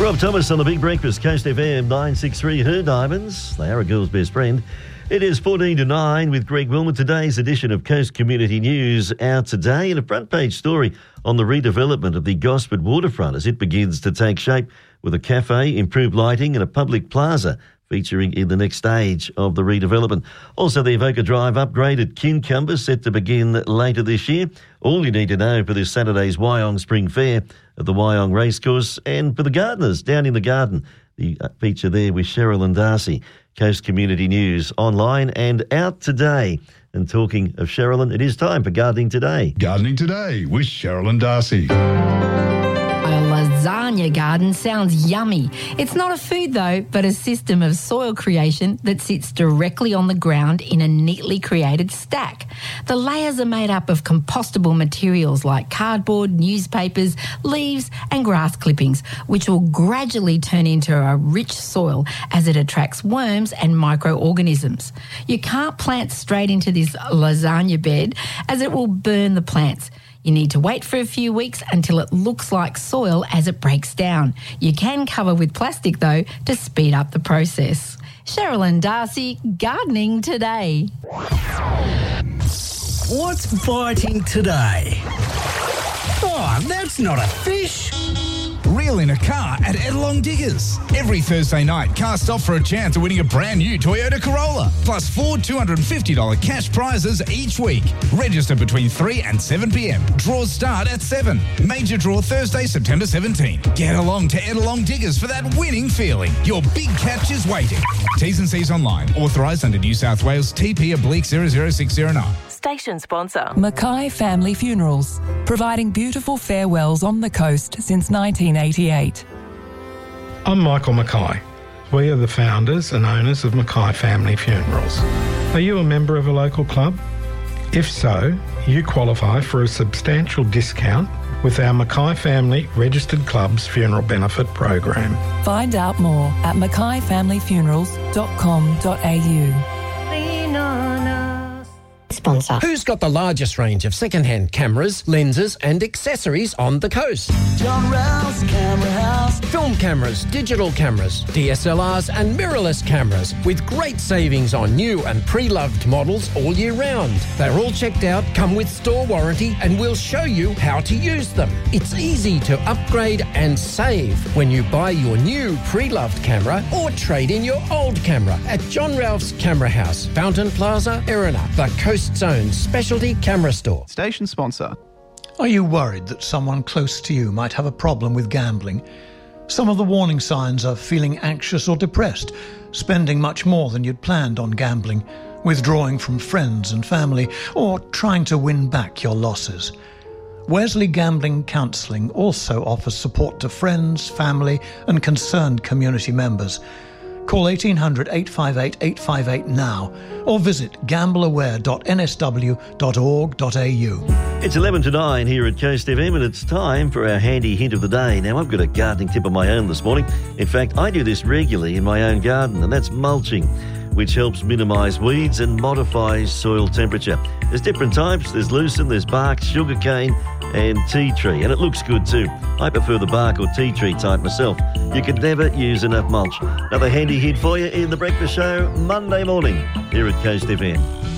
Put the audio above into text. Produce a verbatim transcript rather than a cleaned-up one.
Rob Thomas on the Big Breakfast, Coast F M nine sixty-three, Her Diamonds. They are a girl's best friend. It is fourteen to nine with Greg Wilmot. Today's edition of Coast Community News out today, and a front page story on the redevelopment of the Gosford waterfront as it begins to take shape with a cafe, improved lighting and a public plaza featuring in the next stage of the redevelopment. Also, the Evoca Drive upgrade at Kincumber set to begin later this year. All you need to know for this Saturday's Wyong Spring Fair at the Wyong Racecourse, and for the gardeners down in the garden. The feature there with Cheryl and Darcy. Coast Community News online and out today. And talking of Sherilyn, it is time for Gardening Today. Gardening Today with Cheryl and Darcy. A lasagna garden sounds yummy. It's not a food though, but a system of soil creation that sits directly on the ground in a neatly created stack. The layers are made up of compostable materials like cardboard, newspapers, leaves and grass clippings, which will gradually turn into a rich soil as it attracts worms and microorganisms. You can't plant straight into this lasagna bed as it will burn the plants. You need to wait for a few weeks until it looks like soil as it breaks down. You can cover with plastic, though, to speed up the process. Cheryl and Darcy, Gardening Today. What's biting today? Oh, that's not a fish. Reel in a car at Edelong Diggers. Every Thursday night, cast off for a chance of winning a brand new Toyota Corolla, plus four two hundred fifty dollars cash prizes each week. Register between three and seven p.m. Draws start at seven. Major draw Thursday, September seventeenth. Get along to Edelong Diggers for that winning feeling. Your big catch is waiting. T's and C's online. Authorised under New South Wales T P oblique zero zero six zero nine. Station sponsor. Mackay Family Funerals, providing beautiful farewells on the coast since nineteen eighty-eight. I'm Michael Mackay. We are the founders and owners of Mackay Family Funerals. Are you a member of a local club? If so, you qualify for a substantial discount with our Mackay Family Registered Clubs Funeral Benefit Program. Find out more at mackay family funerals dot com dot a u. Sponsor. Who's got the largest range of second-hand cameras, lenses and accessories on the coast? John Ralph's Camera House. Film cameras, digital cameras, D S L Rs and mirrorless cameras with great savings on new and pre-loved models all year round. They're all checked out, come with store warranty and we'll show you how to use them. It's easy to upgrade and save when you buy your new pre-loved camera or trade in your old camera at John Ralph's Camera House, Fountain Plaza, Erina, the Coast Zone specialty camera store. Station sponsor. Are you worried that someone close to you might have a problem with gambling? Some of the warning signs are feeling anxious or depressed, spending much more than you'd planned on gambling, withdrawing from friends and family, or trying to win back your losses. Wesley Gambling Counselling also offers support to friends, family and concerned community members. Call eighteen hundred, eight five eight, eight five eight now or visit gamble aware dot n s w dot org dot a u. It's eleven to nine here at Coast F M and it's time for our handy hint of the day. Now, I've got a gardening tip of my own this morning. In fact, I do this regularly in my own garden, and that's mulching, which helps minimise weeds and modifies soil temperature. There's different types. There's lucerne, there's bark, sugarcane and tea tree. And it looks good too. I prefer the bark or tea tree type myself. You can never use enough mulch. Another handy hint for you in the breakfast show Monday morning here at Coast F M.